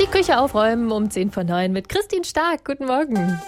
Küche aufräumen um 10:09 mit Christine Stark. Guten Morgen.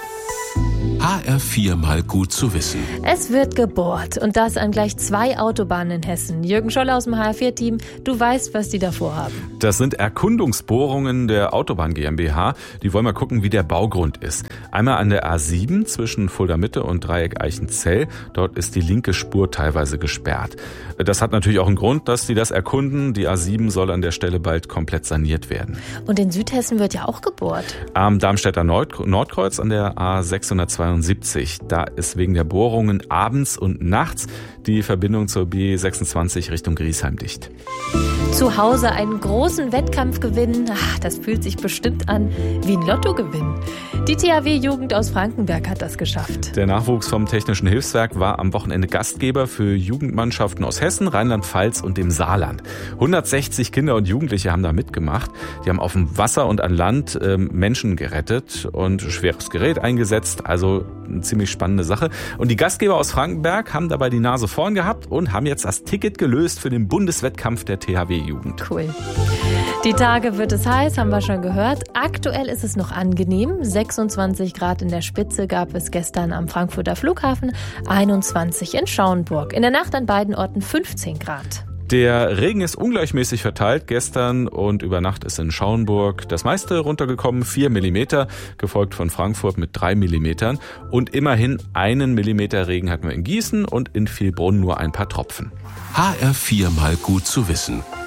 HR4 mal gut zu wissen. Es wird gebohrt und das an gleich 2 Autobahnen in Hessen. Jürgen Scholl aus dem HR4-Team, du weißt, was die da vorhaben. Das sind Erkundungsbohrungen der Autobahn GmbH. Die wollen mal gucken, wie der Baugrund ist. Einmal an der A7 zwischen Fulda Mitte und Dreieck Eichenzell. Dort ist die linke Spur teilweise gesperrt. Das hat natürlich auch einen Grund, dass die das erkunden. Die A7 soll an der Stelle bald komplett saniert werden. Und in Südhessen wird ja auch gebohrt. Am Darmstädter Nordkreuz an der A672. Da ist wegen der Bohrungen abends und nachts die Verbindung zur B26 Richtung Griesheim dicht. Zu Hause einen großen Wettkampf gewinnen, das fühlt sich bestimmt an wie ein Lottogewinn. Die THW-Jugend aus Frankenberg hat das geschafft. Der Nachwuchs vom Technischen Hilfswerk war am Wochenende Gastgeber für Jugendmannschaften aus Hessen, Rheinland-Pfalz und dem Saarland. 160 Kinder und Jugendliche haben da mitgemacht. Die haben auf dem Wasser und an Land Menschen gerettet und schweres Gerät eingesetzt. Also eine ziemlich spannende Sache. Und die Gastgeber aus Frankenberg haben dabei die Nase vorn gehabt und haben jetzt das Ticket gelöst für den Bundeswettkampf der THW-Jugend. Cool. Die Tage wird es heiß, haben wir schon gehört. Aktuell ist es noch angenehm. 26 Grad in der Spitze gab es gestern am Frankfurter Flughafen, 21 in Schauenburg. In der Nacht an beiden Orten 15 Grad. Der Regen ist ungleichmäßig verteilt. Gestern und über Nacht ist in Schauenburg das meiste runtergekommen, 4 Millimeter, gefolgt von Frankfurt mit 3 Millimetern. Und immerhin 1 Millimeter Regen hatten wir in Gießen und in Vielbrunn nur ein paar Tropfen. HR4 mal gut zu wissen.